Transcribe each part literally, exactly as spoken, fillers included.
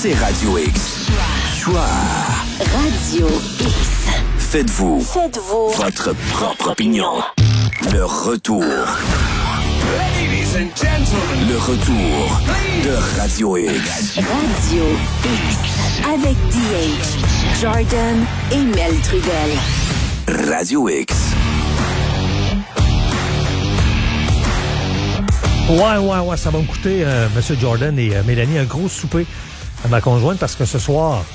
c'est Radio X. Choix. Radio X. Faites-vous. Faites-vous. Votre propre opinion. Le retour. Ladies and gentlemen. Le retour de Radio X. Radio X. Avec D H, Jordan et Mel Trudel. Radio X. Ouais, ouais, ouais, ça va me coûter, euh, M. Jordan et euh, Mélanie, un gros souper à ma conjointe parce que ce soir,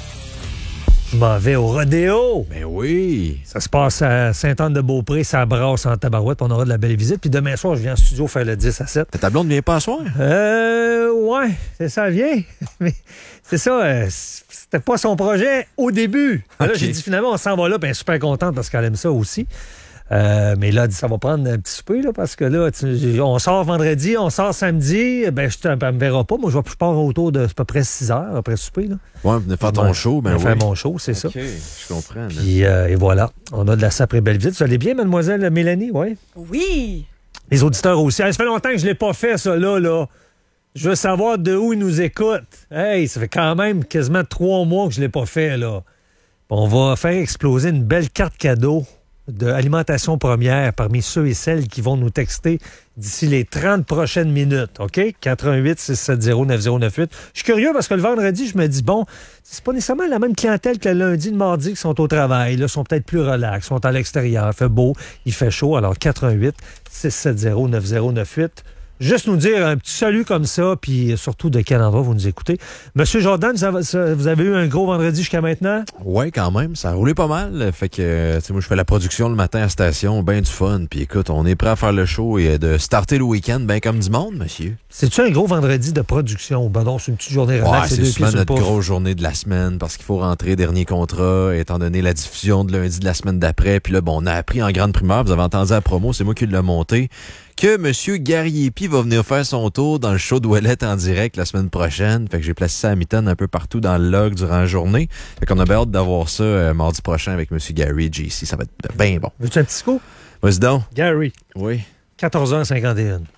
je m'en vais au rodéo. Ben oui. Ça se passe à Sainte-Anne-de-Beaupré, ça brasse en tabarouette, puis on aura de la belle visite. Puis demain soir, je viens en studio faire le dix à sept. Ta blonde ne vient pas à soir? Euh, ouais, c'est ça, elle vient. Mais c'est ça, euh, c'était pas son projet au début. Okay. Là, j'ai dit finalement, on s'en va là, bien super contente parce qu'elle aime ça aussi. Euh, mais là, ça va prendre un petit souper, là, parce que là, tu, on sort vendredi, on sort samedi, ben, je ne me verra pas. Moi, je vais plus pars autour de à peu près six heures après souper, là. Ouais, venez faire ton ouais, show, ben oui. faire mon show, c'est okay, ça. Je comprends. Puis, euh, et voilà, on a de la sacrée belle visite. Vous allez bien, mademoiselle Mélanie, oui? Oui. Les auditeurs aussi. Hey, ça fait longtemps que je ne l'ai pas fait, ça, là, là. Je veux savoir de où ils nous écoutent. Hey, ça fait quand même quasiment trois mois que je ne l'ai pas fait, là. On va faire exploser une belle carte cadeau de Alimentation Première parmi ceux et celles qui vont nous texter d'ici les trente prochaines minutes, OK? quatre un huit, six sept zéro, neuf zéro neuf huit. Je suis curieux parce que le vendredi, je me dis, bon, c'est pas nécessairement la même clientèle que le lundi, le mardi qui sont au travail. Là, sont peut-être plus relax, sont à l'extérieur, il fait beau, il fait chaud. Alors, quatre un huit, six sept zéro, neuf zéro neuf huit. Juste nous dire un petit salut comme ça, puis surtout de quel endroit vous nous écoutez. Monsieur Jordan, vous avez eu un gros vendredi jusqu'à maintenant? Oui, quand même. Ça a roulé pas mal. Fait que, tu sais, moi, je fais la production le matin à la station, ben du fun. Puis écoute, on est prêt à faire le show et de starter le week-end bien comme du monde, monsieur. C'est-tu un gros vendredi de production? Ben non, c'est une petite journée relax. Ouais, c'est souvent notre grosse journée de la semaine parce qu'il faut rentrer dernier contrat, étant donné la diffusion de lundi de la semaine d'après. Puis là, bon, on a appris en grande primeur, vous avez entendu la promo, c'est moi qui l'ai monté, que M. Gary Epi va venir faire son tour dans le show de Ouellette en direct la semaine prochaine. Fait que j'ai placé ça à mi-temps un peu partout dans le log durant la journée. Fait qu'on a bien hâte d'avoir ça euh, mardi prochain avec M. Gary J C. Ça va être bien bon. Veux-tu un petit coup? Vas-y donc. Gary. Oui. quatorze heures cinquante et un.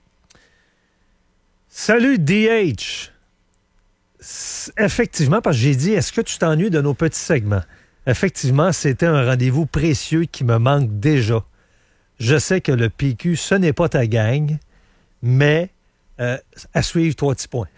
Salut D H. Effectivement, parce que j'ai dit, est-ce que tu t'ennuies de nos petits segments? Effectivement, c'était un rendez-vous précieux qui me manque déjà. Je sais que le P Q, ce n'est pas ta gang, mais euh, à suivre, trois petits points.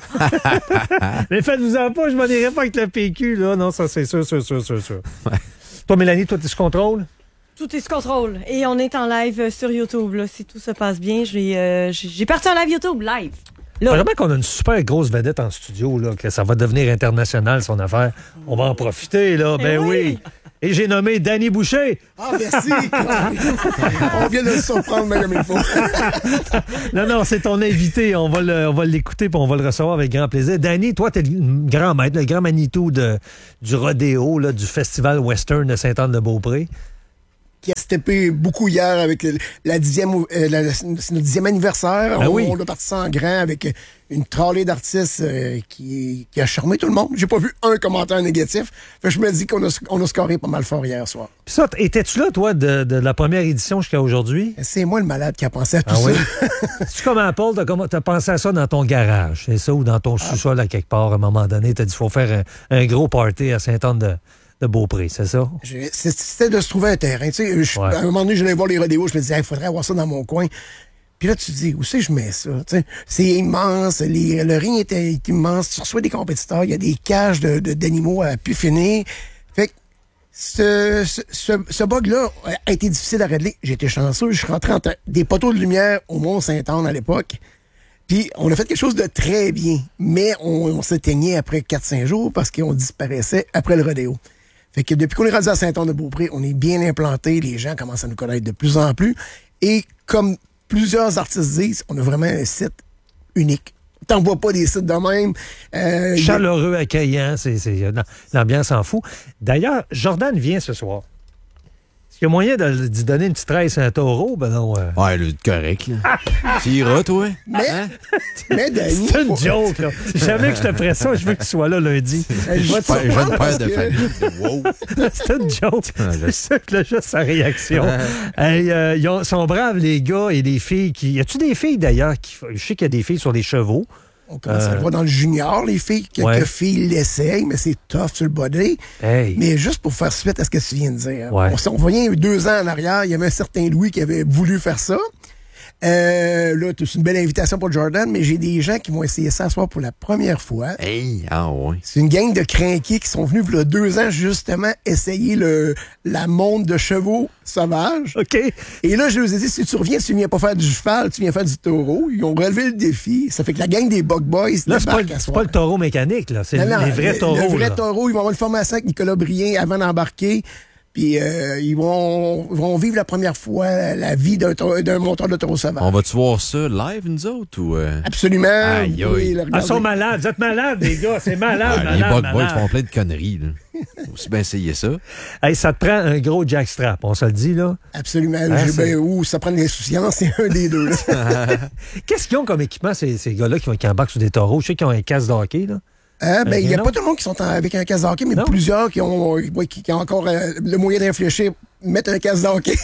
Mais faites-vous-en pas, je m'en irai pas avec le P Q, là. Non, ça, c'est sûr, sûr, sûr, sûr, sûr. Ouais. Toi, Mélanie, toi, tu sous contrôle? Tout est sous contrôle. Et on est en live sur YouTube, là. Si tout se passe bien, j'ai, euh, j'ai parti en live YouTube, live. Là. Vraiment qu'on a une super grosse vedette en studio, là, que ça va devenir international, son affaire. On va en profiter, là. Ben oui. oui. Et j'ai nommé Danny Boucher. Ah, merci. On vient de le surprendre, même comme il faut. non, non, c'est ton invité. On va, le, on va l'écouter et on va le recevoir avec grand plaisir. Danny, toi, t'es le grand maître, le grand Manitou de, du rodéo, là, du Festival Western de Sainte-Anne-de-Beaupré. Qui a steppé beaucoup hier avec la dixième, euh, la, c'est notre dixième anniversaire. Ah on, oui. on a parti ça en grand avec une trolley d'artistes euh, qui, qui a charmé tout le monde. J'ai pas vu un commentaire négatif. Fait que je me dis qu'on a, on a scoré pas mal fort hier soir. Puis ça, étais-tu là, toi, de, de la première édition jusqu'à aujourd'hui? C'est moi le malade qui a pensé à tout ah ça. Oui? C'est comme Paul, t'as, t'as pensé à ça dans ton garage, c'est ça, ou dans ton ah. sous-sol à quelque part, à un moment donné, t'as dit qu'il faut faire un, un gros party à Sainte-Anne de... de Beaupré, c'est ça? J'ai, c'était de se trouver un terrain. Tu sais, je, ouais. À un moment donné, j'allais voir les rodéos, je me disais, il faudrait avoir ça dans mon coin. Puis là, tu te dis, où c'est que je mets ça? Tu sais, c'est immense, les, le ring est, est immense, tu reçois des compétiteurs, il y a des cages de, de, d'animaux à pu finir. Fait que ce, ce, ce, ce bug-là a été difficile à régler. J'ai été chanceux, je suis rentré entre des poteaux de lumière au Mont-Sainte-Anne à l'époque. Puis on a fait quelque chose de très bien, mais on, on s'éteignait après quatre cinq jours parce qu'on disparaissait après le rodéo. Fait que depuis qu'on est rendu à Sainte-Anne-de-Beaupré, on est bien implanté, les gens commencent à nous connaître de plus en plus. Et comme plusieurs artistes disent, on a vraiment un site unique. T'en vois pas des sites de même. Euh, Chaleureux, accueillant, c'est, c'est, l'ambiance en fout. D'ailleurs, Jordan vient ce soir. Est-ce qu'il y a moyen de, de donner une petite tresse à un taureau? Ben non. Euh... Ouais, le correct, là. Tu iras, toi? Mais, hein? mais Danny, c'est une joke, là. Jamais que je te ferais ça, je veux que tu sois là lundi. Je vais te jeune père de famille. Wow. C'est une joke. C'est ça que là, juste sa réaction. Hey, euh, ils sont braves, les gars et les filles. Qui... Y a-tu des filles, d'ailleurs? Qui... Je sais qu'il y a des filles sur les chevaux. On commence Euh. à le voir dans le junior, les filles. Quelques Ouais. filles l'essayent, mais c'est tough sur le body. Hey. Mais juste pour faire suite à ce que tu viens de dire. Ouais. On, s- on voyait deux ans en arrière, il y avait un certain Louis qui avait voulu faire ça. Euh, là, c'est une belle invitation pour Jordan, mais j'ai des gens qui vont essayer ça ce soir pour la première fois. Hey, ah ouais. C'est une gang de crinqués qui sont venus, il y a deux ans, justement, essayer le, la monte de chevaux sauvages. OK. Et là, je leur ai dit, si tu reviens, tu viens pas faire du cheval, tu viens faire du taureau. Ils ont relevé le défi. Ça fait que la gang des Bug Boys Là, c'est pas, débarque le- à c'est soir. pas le taureau mécanique, là. C'est Non, non, les vrais le- taureaux. Le vrai là. taureau, ils vont avoir une formation avec Nicolas Brien avant d'embarquer. Puis euh, ils vont, vont vivre la première fois la vie d'un tau- d'un monteur de taureau sauvage. On va-tu voir ça live, nous autres, ou... euh? Absolument. Aïe, vous pouvez aïe. le Ah, ils regarder. sont malades. Vous êtes malades, les gars. C'est malade, Ah, les malade, Bug Boys malade. font plein de conneries, là. Faut aussi bien essayer ça. Hey, ça te prend un gros jackstrap, on se le dit, là. Absolument. Ah, J'ai- c'est- ben, ou ça prend de l'insouciance, c'est un des deux. là. Qu'est-ce qu'ils ont comme équipement, ces, ces gars-là qui, qui embarquent sur des taureaux? Je sais qu'ils ont un casque de hockey, là. Hein, ben, il n'y a non. pas tout le monde qui sont en- avec un casque de hockey, mais Non. plusieurs qui ont, ouais, qui, qui ont encore euh, le moyen de réfléchir, mettre un casque de hockey.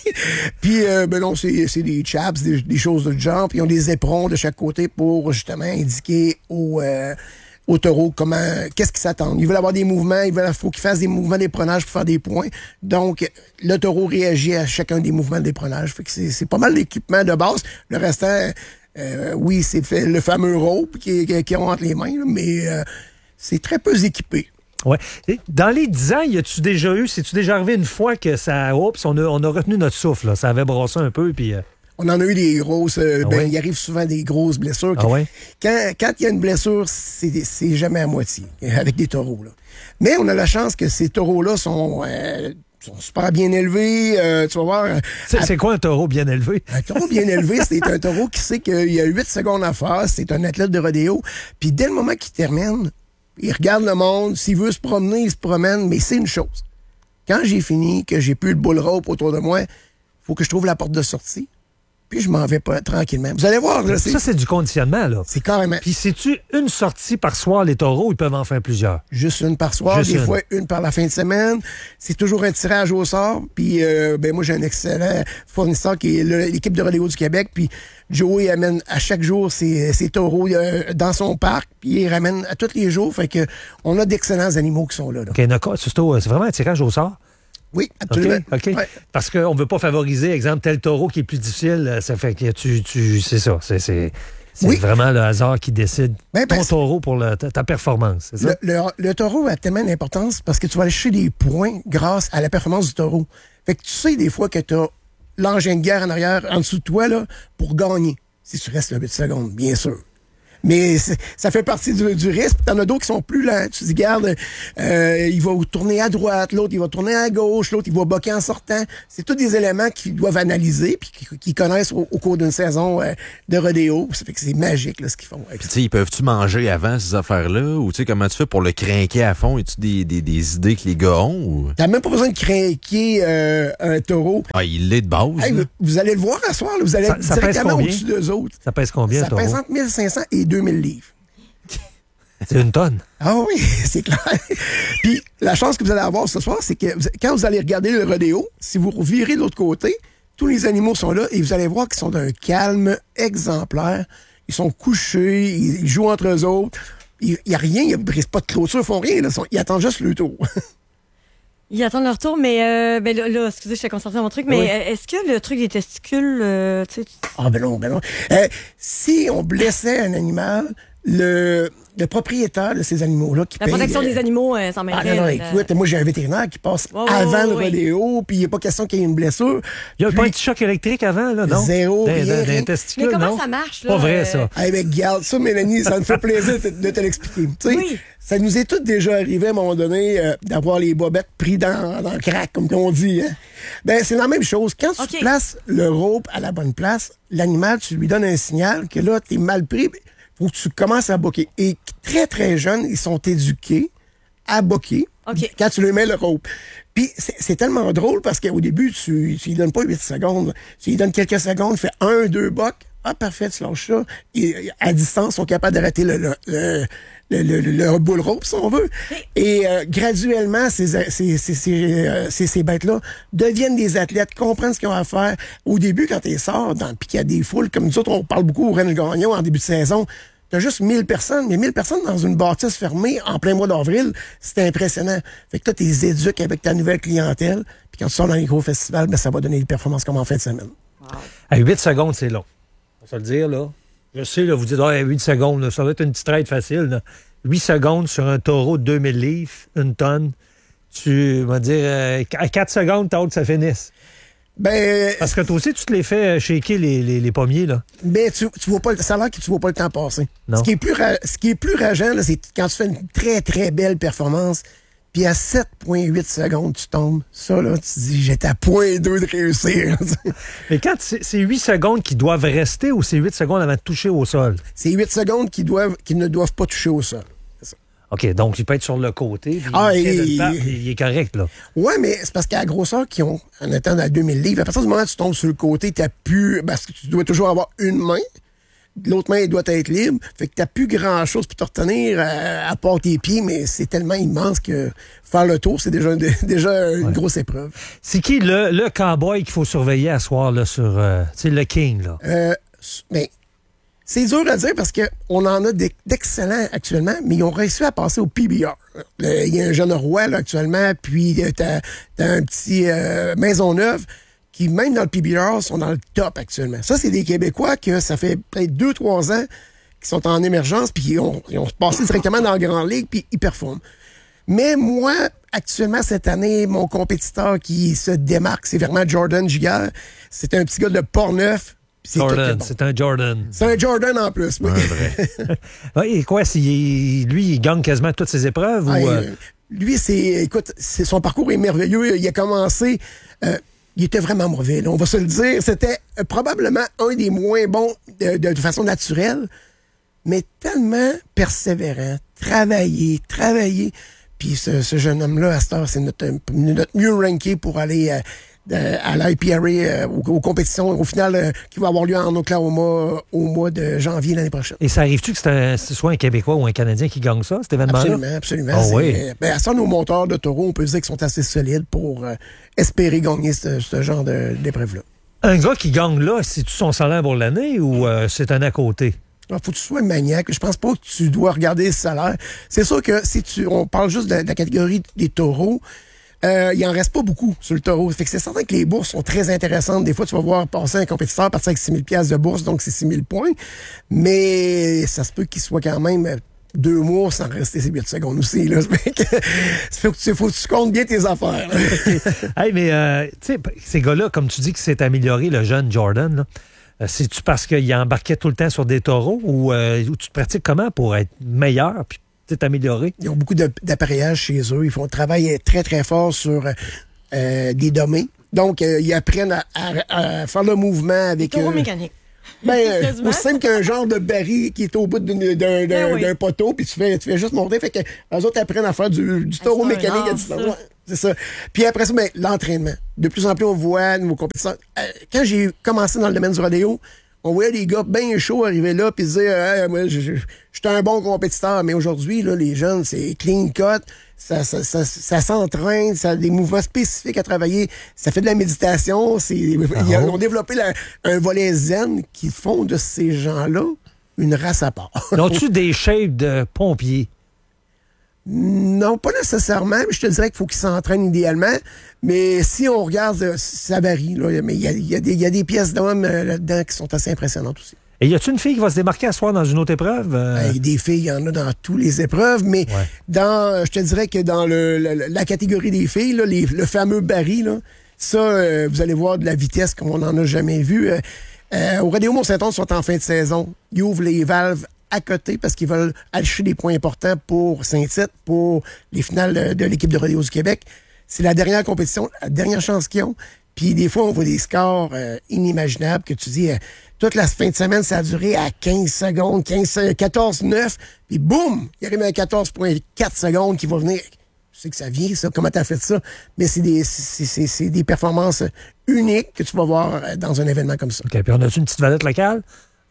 Puis, euh, ben non, c'est c'est des chaps, des, des choses de genre. Puis, ils ont des éperons de chaque côté pour justement indiquer aux, euh, aux taureaux comment, qu'est-ce qu'ils s'attendent. Ils veulent avoir des mouvements, il faut qu'ils fassent des mouvements d'éperonage pour faire des points. Donc, le taureau réagit à chacun des mouvements d'éperonage. Fait que c'est c'est pas mal l'équipement de base. Le restant, euh, oui, c'est fait le fameux rope qui, qui, qui ont entre les mains, là, mais euh, c'est très peu équipé. Ouais. Et dans les dix ans, y a-tu déjà eu, c'est-tu déjà arrivé une fois que ça, oups, on a, on a retenu notre souffle, là. Ça avait brassé un peu, puis. euh, On en a eu des grosses. euh, Ah ben, ouais? il arrive souvent des grosses blessures. Ah ouais? Quand quand il y a une blessure, c'est c'est jamais à moitié avec des taureaux. Là. Mais on a la chance que ces taureaux-là sont, euh, sont super bien élevés. euh, tu vas voir. euh, C'est c'est quoi un taureau bien élevé? Un taureau bien élevé, c'est un taureau qui sait qu'il y a huit secondes à faire. C'est un athlète de rodéo. Puis dès le moment qu'il termine, il regarde le monde. S'il veut se promener, il se promène. Mais c'est une chose. Quand j'ai fini, que j'ai plus le bull rope autour de moi, il faut que je trouve la porte de sortie. Puis je m'en vais pas tranquillement. Vous allez voir, là, c'est Ça, c'est du conditionnement, là. c'est carrément Puis, c'est-tu une sortie par soir, les taureaux, ils peuvent en faire plusieurs? juste une par soir, Juste des une. fois une par la fin de semaine. C'est toujours un tirage au sort. Puis euh, ben moi j'ai un excellent fournisseur qui est le- l'équipe de rodéo du Québec. Puis Joey amène à chaque jour ses, ses taureaux euh, dans son parc. Puis il ramène à tous les jours. Fait que on a d'excellents animaux qui sont là. là. OK, d'accord. C'est c'est vraiment un tirage au sort? Oui, OK, absolument. OK. Ouais. Parce qu'on ne veut pas favoriser, exemple, tel taureau qui est plus difficile. euh, Ça fait que tu. tu c'est ça. C'est c'est- c'est Oui. vraiment le hasard qui décide Ben, ben, ton c'est- taureau pour le- ta, ta performance. C'est ça? Le, le, le taureau a tellement d'importance parce que tu vas aller chercher des points grâce à la performance du taureau. Fait que tu sais des fois que tu as l'engin de guerre en arrière, en dessous de toi, là, pour gagner. Si tu restes le huit secondes, bien sûr. Mais c'est- ça fait partie du, du risque. T'en as d'autres qui sont plus lents. Tu te dis, garde, euh, il va tourner à droite, l'autre, il va tourner à gauche, l'autre, il va boquer en sortant. C'est tous des éléments qu'ils doivent analyser puis qu'ils qu'ils connaissent au, au cours d'une saison euh, de rodéo. Ça fait que c'est magique, là, ce qu'ils font. Puis, tu sais, ils peuvent-tu manger avant ces affaires-là? Ou, tu sais, comment tu fais pour le crinquer à fond? As-tu des, des, des idées que les gars ont? Ou... T'as même pas besoin de craquer euh, un taureau. Ah, il l'est de base. Hey, là. vous, vous allez le voir à soir, là, vous allez Ça- être ça pèse directement combien? au-dessus d'eux autres. Ça pèse combien, Ça le taureau? pèse entre mille cinq cents et deux mille livres. C'est une tonne. Ah oui, c'est clair. Puis la chance que vous allez avoir ce soir, c'est que vous- quand vous allez regarder le rodéo, si vous virez de l'autre côté, tous les animaux sont là et vous allez voir qu'ils sont d'un calme exemplaire. Ils sont couchés, ils, ils jouent entre eux autres. Il n'y a rien, ils ne brisent pas de clôture, ils font rien. Là, ils, sont- ils attendent juste le tour. Ils attendent leur tour, mais euh, ben là, là, excusez, je suis concentrée dans mon truc, mais Oui. euh, est-ce que le truc des testicules, euh, tu sais, tu- Ah ben non, ben non. Euh, si on blessait un animal, le, le propriétaire de ces animaux-là qui la paye, protection euh, des animaux, euh, s'en Ah mêlerait. non, non, là, écoute, moi j'ai un vétérinaire qui passe Ouais, ouais, avant ouais, le ouais. rodéo, puis il n'y a pas question qu'il y ait une blessure. Il n'y a Puis- pas un petit choc électrique avant, là, non? Zéro, D'un- rien, d'un- rien. d'un testicule, Mais comment non? ça marche, là? Pas vrai, euh, ça. Eh ben, garde ça, Mélanie, ça me fait plaisir de, de te l'expliquer. Tu sais, Oui. ça nous est tout déjà arrivé à un moment donné euh, d'avoir les bobettes pris dans, dans le crack, comme on dit. Hein? Ben, c'est la même chose. Quand tu OK. places le rope à la bonne place, l'animal, tu lui donnes un signal que là, t'es mal pris, faut que tu commences à boquer. Et très, très jeunes, ils sont éduqués à boquer OK. quand tu lui mets le rope. Puis c'est c'est tellement drôle parce qu'au début, tu, tu lui donnes pas huit secondes. Tu lui donnes quelques secondes, fais un, deux bocs. Ah, parfait, tu lâches ça. Et à distance, ils sont capables d'arrêter le, le, le, le, le, le bull rope, si on veut. Et euh, graduellement, ces, ces, ces, ces, euh, ces, ces bêtes-là deviennent des athlètes, comprennent ce qu'ils ont à faire. Au début, quand ils sortent, dans, puis qu'il y a des foules, comme nous autres, on parle beaucoup au Range Gagnon en début de saison, t'as juste mille personnes, mais mille personnes dans une bâtisse fermée en plein mois d'avril, c'est impressionnant. Fait que toi, t'es éduques avec ta nouvelle clientèle, puis quand tu sors dans les gros festivals, ben, ça va donner des performances comme en fin de semaine. À huit secondes, c'est long. On va se le dire, là. Je sais, là, vous dites, ah, huit secondes, là, ça va être une petite traite facile, là. huit secondes sur un taureau de deux mille livres, une tonne. Tu vas dire, euh, à quatre secondes, t'as hâte que ça finisse. Ben, Parce que toi aussi, tu te les fais shaker, les, les, les pommiers, là. ben tu, tu vois pas, le- ça a l'air que tu vois pas le temps passer. Non. Ce qui est plus, ra- ce qui est plus rageant, là, c'est quand tu fais une très, très belle performance, puis à sept virgule huit secondes, tu tombes. Ça, là, tu te dis, j'étais à point deux de réussir. Mais quand c'est c'est huit secondes qui doivent rester ou c'est huit secondes avant de toucher au sol? C'est huit secondes qui, doivent, qui ne doivent pas toucher au sol. OK, donc il peut être sur le côté. puis Ah, il, tient et- d'une patte, puis il est correct, là. Ouais, mais c'est parce qu'à la grosseur qu'ils ont, en étant à deux mille livres, à partir du moment où tu tombes sur le côté, t'as plus, parce que tu dois toujours avoir une main. L'autre main, elle doit être libre. Fait que t'as plus grand chose pour te retenir à, à part tes pieds, mais c'est tellement immense que faire le tour, c'est déjà, déjà une Ouais. grosse épreuve. C'est qui le, le cowboy qu'il faut surveiller à soir, là, sur. Euh, tu sais, le king, là? Euh, mais c'est dur à dire parce qu'on en a d'ex- d'excellents actuellement, mais ils ont réussi à passer au P B R. Le- Il y a un jeune roi là, actuellement, puis euh, t'as, t'as un petit euh, Maisonneuve qui, même dans le P B R, sont dans le top actuellement. Ça, c'est des Québécois que ça fait peut-être deux, trois ans qui sont en émergence, puis ils ont, ils ont passé directement dans la Grande Ligue, puis ils performent. Mais moi, actuellement, cette année, mon compétiteur qui se démarque, c'est vraiment Jordan Giguère. C'est un petit gars de Portneuf. puis c'est Jordan, tout que bon. c'est un Jordan. C'est un Jordan en plus. Oui. Un vrai. Ouais, et quoi, s'il- lui, il gagne quasiment toutes ses épreuves? Ah, ou, euh, euh, lui, c'est, écoute, c'est, son parcours est merveilleux. Il a commencé, euh, il était vraiment mauvais, là, on va se le dire. C'était euh, probablement un des moins bons de, de, de façon naturelle, mais tellement persévérant, travailler, travailler. Puis ce, ce jeune homme-là, à cette heure, c'est notre, notre mieux ranké pour aller euh, de- à l'I P R A, euh, aux, aux compétitions, au final, euh, qui va avoir lieu en Oklahoma au mois de janvier l'année prochaine. Et ça arrive-tu que c'est un- c'est soit un Québécois ou un Canadien qui gagne ça, cet événement-là? Absolument, absolument. Ah C'est- oui. euh, ben, à ça, nos monteurs de taureau, on peut dire qu'ils sont assez solides pour euh, espérer gagner ce, ce genre de- d'épreuve-là. Un gars qui gagne là, c'est-tu son salaire pour l'année ou euh, c'est un à côté? Il faut que tu sois maniaque. Je pense pas que tu dois regarder le salaire. C'est sûr que si tu, on parle juste de la, de la catégorie des taureaux, euh, il en reste pas beaucoup sur le taureau. Fait que c'est certain que les bourses sont très intéressantes. Des fois, tu vas voir passer un compétiteur partir avec six mille piastres de bourse, donc c'est six mille points. Mais ça se peut qu'il soit quand même deux mois sans rester ces huit secondes aussi. Là. Fait que, faut, que tu, faut que tu comptes bien tes affaires. là. Hey, mais euh, tu sais, ces gars-là, comme tu dis que c'est amélioré, le jeune Jordan, là, euh, c'est-tu parce qu'il embarquait tout le temps sur des taureaux ou, euh, ou tu te pratiques comment pour être meilleur puis t'améliorer? Ils ont beaucoup de- d'appareillage chez eux. Ils font un travail très, très fort sur euh, des domaines. Donc, euh, ils apprennent à, à- à faire le mouvement avec... Taureau euh, mécanique. ben, euh, Quasiment. aussi simple qu'un genre de baril qui est au bout d'une- d'un d'un- Ben oui. d'un poteau, puis tu fais, tu fais juste monter. Fait que les autres apprennent à faire du, du taureau c'est un mécanique à art, distance. ça. Ouais, c'est ça. Puis après ça, ben, l'entraînement. De plus en plus, on voit nos compétiteurs. Euh, quand j'ai commencé dans le domaine du rodéo, on voyait des gars bien chauds arriver là puis se dire hey, moi, je, je, je suis un bon compétiteur. Mais aujourd'hui, là, les jeunes, c'est clean cut. Ça, ça, ça, ça s'entraîne, ça a des mouvements spécifiques à travailler. Ça fait de la méditation. C'est, ils ont développé la- un volet zen qui font de ces gens-là une race à part. Ont-tu des shapes de pompiers? Non, pas nécessairement. Mais je te dirais qu'il faut qu'ils s'entraînent idéalement. Mais si on regarde, euh, ça varie. Là. Mais il y a, il y a des- il y a des pièces d'hommes euh, là-dedans qui sont assez impressionnantes aussi. Et y a-tu une fille qui va se démarquer à soir dans une autre épreuve? Euh, Euh, des filles, il y en a dans toutes les épreuves, mais Ouais. dans, je te dirais que dans le, le- la catégorie des filles, là, les- le fameux baril, là, ça, euh, vous allez voir de la vitesse comme on n'en a jamais vu. Euh, euh, au Rodéo Mont-Saint-Onge, ils sont en fin de saison. Ils ouvrent les valves à côté parce qu'ils veulent aller chercher des points importants pour Saint-Tite, pour les finales de, de l'équipe de Rodéo du Québec. C'est la dernière compétition, la dernière chance qu'ils ont. Puis des fois, on voit des scores euh, inimaginables que tu dis... euh, toute la fin de semaine, ça a duré à quinze secondes, quinze, quatorze neuf, puis boum, il arrive à quatorze virgule quatre secondes qui va venir. Je sais que ça vient, ça, comment t'as fait ça, mais c'est des, c'est, c'est, c'est des performances uniques que tu vas voir dans un événement comme ça. OK, puis on a-tu une petite vedette locale?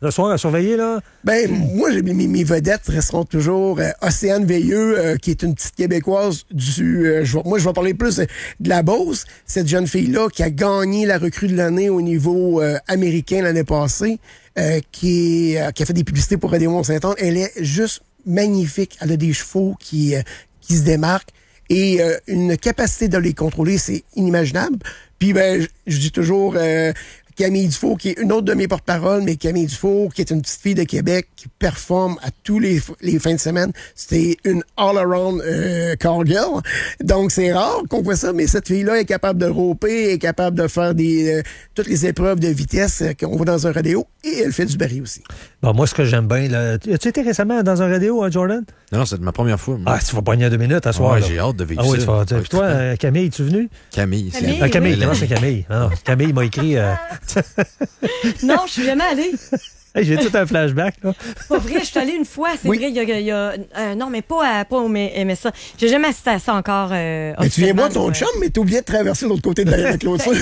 Le soir, à surveiller, là? Ben, moi, j'ai- mes, mes vedettes resteront toujours euh, Océane Veilleux, euh, qui est une petite Québécoise du... euh, je vais- moi, je vais parler plus euh, de la Beauce. Cette jeune fille-là qui a gagné la recrue de l'année au niveau euh, américain l'année passée, euh, qui, est, euh, qui a fait des publicités pour Radio Mont-Saint-Anne. Elle est juste magnifique. Elle a des chevaux qui, euh, qui se démarquent. Et euh, une capacité de les contrôler, c'est inimaginable. Puis, ben, je- je dis toujours... euh, Camille Dufault, qui est une autre de mes porte-paroles, mais Camille Dufault, qui est une petite fille de Québec, qui performe à tous les, f- les fins de semaine. C'était une all-around euh, car girl. Donc, c'est rare qu'on voit ça, mais cette fille-là est capable de roper, est capable de faire des euh, toutes les épreuves de vitesse euh, qu'on voit dans un rodéo, et elle fait du baril aussi. Bon, moi, ce que j'aime bien, là... As-tu été récemment dans un radio, hein, Jordan? Non, non, c'est ma première fois. moi. Ah, tu vas pogner deux minutes à soir. Ouais, là. j'ai hâte de vivre Ah oui, ça. tu vas... Ouais, Puis toi, je- euh, Camille, es-tu venu? Camille, c'est Camille, Ah, Camille, oui. comment c'est Camille? Ah, non, Camille m'a écrit... euh, Non, je suis jamais allée. hey, j'ai tout un flashback, là. C'est pas vrai, je suis allée une fois, c'est Oui. vrai, il y a... il y a- euh, non, mais pas, à, pas au M S A. J'ai jamais assisté à ça encore. Euh, Mais tu viens voir ton officiellement, chum, mais t'as oublié de traverser l'autre côté de la, la clôture.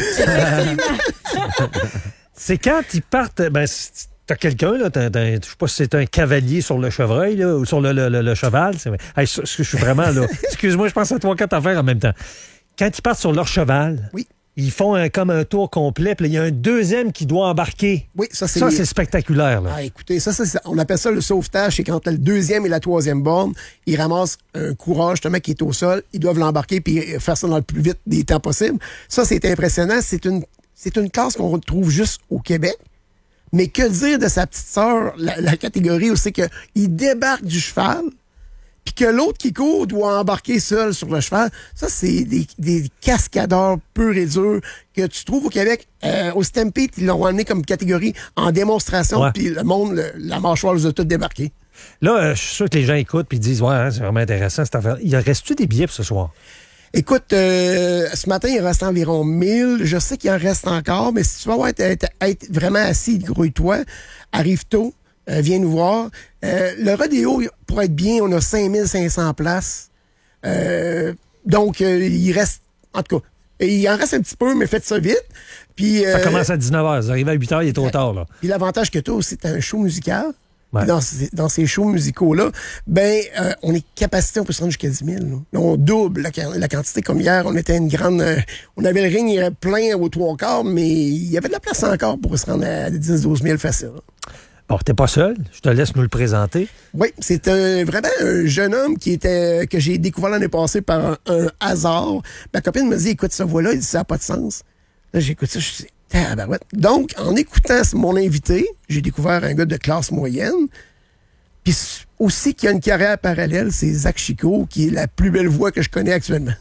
C'est quand ils partent... Ben, c'est- t'as quelqu'un, là, t'as, t'as- je sais pas si c'est un cavalier sur le chevreuil, là, ou sur le, le, le, le cheval. C'est... Hey, ça, je suis vraiment, là... Excuse-moi, je pense à trois, quatre affaires en même temps. Quand ils partent sur leur cheval... Oui. Ils font un, comme un tour complet, puis là, il y a un deuxième qui doit embarquer. Oui, ça, c'est... Ça, c'est spectaculaire, là. Ah, écoutez, ça, ça, ça- on appelle ça le sauvetage. C'est quand t'as le deuxième et la troisième borne, ils ramassent un courage, justement, qui est au sol. Ils doivent l'embarquer puis faire ça dans le plus vite des temps possible. Ça, c'est impressionnant. C'est une, c'est une classe qu'on retrouve juste au Québec. Mais que dire de sa petite sœur, la, la catégorie où c'est qu'il débarque du cheval, puis que l'autre qui court doit embarquer seul sur le cheval. Ça, c'est des, des cascadeurs purs et durs que tu trouves au Québec. Euh, au Stampede, ils l'ont amené comme catégorie en démonstration, Ouais. puis le monde, le- la mâchoire les a tous débarqués. Là, euh, je suis sûr que les gens écoutent puis disent, ouais, hein, c'est vraiment intéressant cette affaire. Il reste-tu des billets pour ce soir? Écoute, euh, ce matin, il reste environ mille. Je sais qu'il en reste encore, mais si tu vas avoir être, être- être vraiment assis, grouille-toi, arrive tôt, euh, viens nous voir. Euh, le rodéo, pour être bien, on a cinq mille cinq cents places. Euh, donc, euh, il reste, en tout cas, il en reste un petit peu, mais faites ça vite. Puis, Ça euh, commence à dix-neuf heures. Vous arrivez à huit heures, il est trop tard, là. puis l'avantage que tu as aussi, c'est un show musical. Ouais. Puis Dans, ces, dans ces shows musicaux-là, ben, euh, on est capacité, on peut se rendre jusqu'à dix mille. Là. Là, on double la, la quantité. Comme hier, on était une grande... euh, on avait le ring, il était plein aux trois quarts, mais il y avait de la place encore pour se rendre à dix à douze mille facile. Bon, t'es pas seul. Je te laisse nous le présenter. Oui, c'est un, vraiment un jeune homme qui était que j'ai découvert l'année passée par un, un hasard. Ma copine me dit, écoute, ça voilà, il dit, ça n'a pas de sens. Là, j'écoute ça, je suis tabarouette. Donc, en écoutant mon invité, j'ai découvert un gars de classe moyenne. Puis aussi qui a une carrière parallèle, c'est Zach Chico, qui est la plus belle voix que je connais actuellement.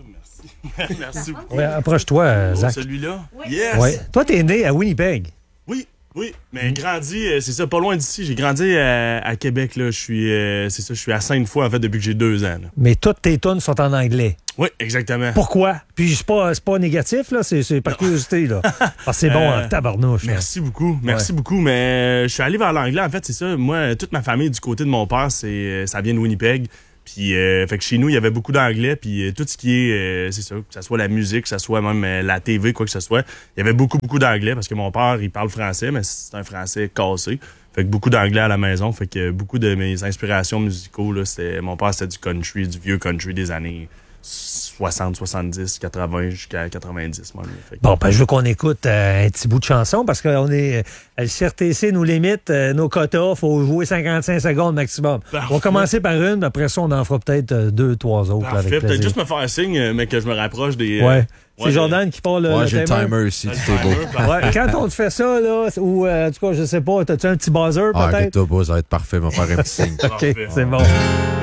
Merci beaucoup. Ouais, approche-toi, euh, Oh, Zach. celui-là? Yes! Ouais. Toi, t'es né à Winnipeg. Oui, oui. Mais grandi, euh, c'est ça, pas loin d'ici. J'ai grandi à, à Québec, là. Je suis, euh, c'est ça, je suis à Sainte-Foy, en fait, depuis que j'ai deux ans, là. Mais toutes tes tunes sont en anglais. Oui, exactement. Pourquoi? Puis c'est pas, c'est pas négatif, là. C'est, c'est par curiosité, là. Ah, c'est bon, Euh, en tabarnouche. là. Merci beaucoup, merci Ouais. beaucoup. Mais euh, je suis allé vers l'anglais. En fait, c'est ça. Moi, toute ma famille du côté de mon père, c'est euh, ça vient de Winnipeg. Puis, euh, fait que chez nous, il y avait beaucoup d'anglais. Puis euh, tout ce qui est, euh, c'est ça, que ce soit la musique, que ce soit même euh, la T V, quoi que ce soit, il y avait beaucoup, beaucoup d'anglais parce que mon père, il parle français, mais c'est un français cassé. Fait que beaucoup d'anglais à la maison. Fait que beaucoup de mes inspirations musicaux, là, c'était, mon père, c'était du country, du vieux country des années soixante, soixante-dix, quatre-vingts jusqu'à quatre-vingt-dix. Même. Fait que- Bon, ben, je veux qu'on écoute euh, un petit bout de chanson parce qu'on est. euh, le C R T C nous limite euh, nos quotas. Faut jouer cinquante-cinq secondes maximum. Parfait. On va commencer par une, après ça, on en fera peut-être euh, deux, trois autres. là, Parfait. avec Peut-être plaisir. juste me faire un signe, euh, mais que je me rapproche des. euh, Ouais. C'est ouais, Jordan qui parle le, Ouais, le j'ai le timer. timer ici, le tout est beau. timer, parfait. Ouais, quand on te fait ça, là, ou euh, en tout cas, je sais pas, t'as-tu un petit buzzer Ah, peut-être? inquiète-toi pas, ça va être parfait, on va faire un petit signe. OK, Parfait. c'est bon.